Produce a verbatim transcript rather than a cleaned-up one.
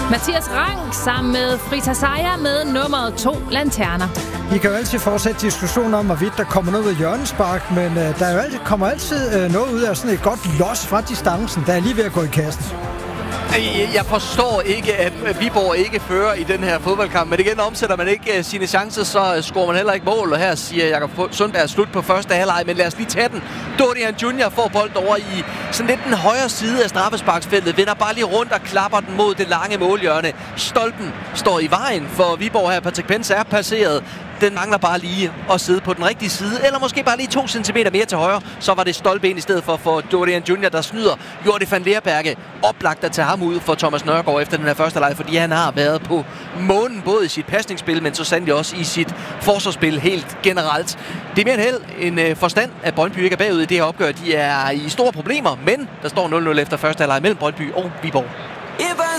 Mathias Rank sammen med Frita Sejer med nummeret to Lanterner. I kan jo altid fortsætte diskussionen om, hvorvidt der kommer noget ved hjørnespark, men øh, der er jo altid, kommer altid øh, noget ud af sådan et godt los fra distancen, der er lige ved at gå i kassen. Jeg forstår ikke, at Viborg ikke fører i den her fodboldkamp, men igen omsætter man ikke sine chancer, så scorer man heller ikke mål, og her siger Jakob Sundberg slut på første halvleg, men lad os lige tage den. Dorian Junior får bolden over i sådan lidt den højre side af straffesparksfeltet, vender bare lige rundt og klapper den mod det lange målhjørne. Stolpen står i vejen for Viborg her. Patrick Pence er passeret. Den mangler bare lige at sidde på den rigtige side, eller måske bare lige to centimeter mere til højre. Så var det Stolpe ind i stedet for for Dorian Junior, der snyder. Jordi van Leerberge oplagt at tage ham ud for Thomas Nørgaard efter den her første leg, fordi han har været på månen både i sit pasningsspil, men så sandelig også i sit forsvarsspil helt generelt. Det er mere end held en øh, forstand, at Brøndby ikke er bagud i det her opgør. De er i store problemer, men der står nul nul efter første halvleg mellem Brøndby og Viborg.